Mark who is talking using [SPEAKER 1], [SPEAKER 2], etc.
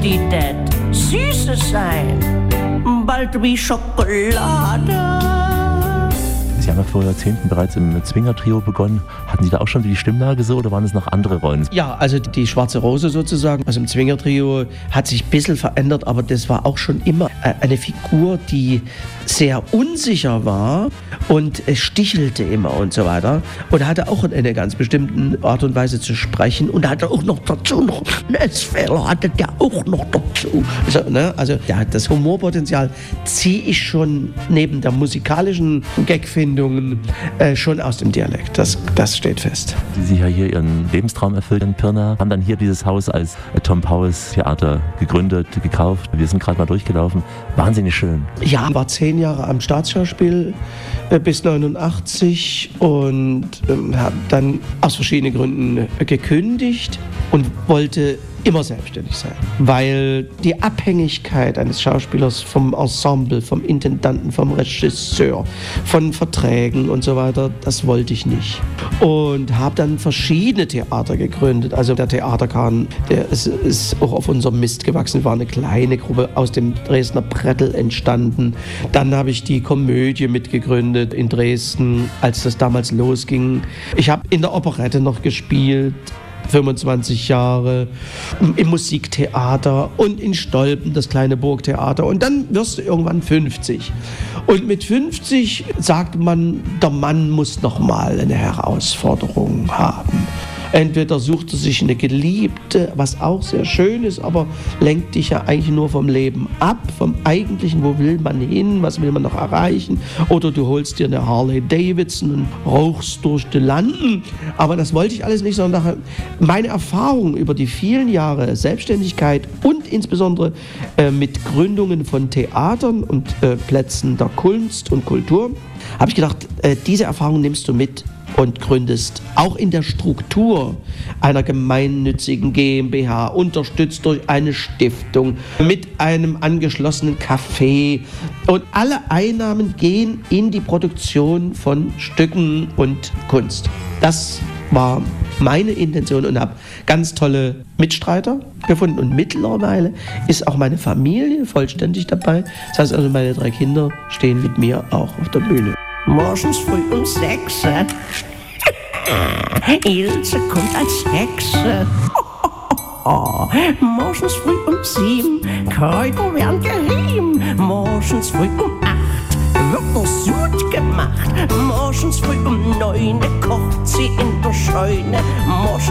[SPEAKER 1] die det Süße sein, bald wie Schokolade.
[SPEAKER 2] Sie haben ja vor Jahrzehnten bereits im Zwinger-Trio begonnen. Hatten Sie da auch schon die Stimmlage so oder waren es noch andere Rollen?
[SPEAKER 3] Ja, also die Schwarze Rose sozusagen, also im Zwinger-Trio hat sich ein bisschen verändert, aber das war auch schon immer eine Figur, die sehr unsicher war und stichelte immer und so weiter. Und hatte auch eine ganz bestimmte Art und Weise zu sprechen und hatte auch noch dazu noch Messfehler, hatte der auch noch dazu. Also ja, das Humorpotenzial ziehe ich schon neben der musikalischen Gagfindung schon aus dem Dialekt. Das steht fest.
[SPEAKER 2] Sie ja hier Ihren Lebenstraum erfüllt in Pirna, haben dann hier dieses Haus als Tom Powers Theater gegründet, gekauft. Wir sind gerade mal durchgelaufen. Wahnsinnig schön.
[SPEAKER 3] Ja, war 10 Jahre am Staatsschauspiel bis 89 und habe dann aus verschiedenen Gründen gekündigt und wollte immer selbstständig sein, weil die Abhängigkeit eines Schauspielers vom Ensemble, vom Intendanten, vom Regisseur, von Verträgen und so weiter, das wollte ich nicht. Und habe dann verschiedene Theater gegründet. Also der Theaterkahn, der ist auch auf unserem Mist gewachsen, war eine kleine Gruppe aus dem Dresdner Brettel entstanden. Dann habe ich die Komödie mitgegründet in Dresden, als das damals losging. Ich habe in der Operette noch gespielt, 25 Jahre, im Musiktheater und in Stolpen, das kleine Burgtheater. Und dann wirst du irgendwann 50. Und mit 50 sagt man, der Mann muss noch mal eine Herausforderung haben. Entweder sucht er sich eine Geliebte, was auch sehr schön ist, aber lenkt dich ja eigentlich nur vom Leben ab, vom Eigentlichen, wo will man hin, was will man noch erreichen. Oder du holst dir eine Harley Davidson und rauchst durch die Landen. Aber das wollte ich alles nicht, sondern meine Erfahrung über die vielen Jahre Selbstständigkeit und insbesondere mit Gründungen von Theatern und Plätzen der Kunst und Kultur, habe ich gedacht, diese Erfahrung nimmst du mit und gründest auch in der Struktur einer gemeinnützigen GmbH, unterstützt durch eine Stiftung, mit einem angeschlossenen Café. Und alle Einnahmen gehen in die Produktion von Stücken und Kunst. Das war meine Intention und habe ganz tolle Mitstreiter gefunden. Und mittlerweile ist auch meine Familie vollständig dabei. Das heißt also, meine 3 Kinder stehen mit mir auch auf der Bühne.
[SPEAKER 1] Morgens früh um 6. Ilse kommt als Hexe. Morgens früh um 7. Kräuter werden gerieben. Morgens früh um 8. Wird der Sud gemacht. Morgens früh um 9. Kocht sie in der Scheune. Morgens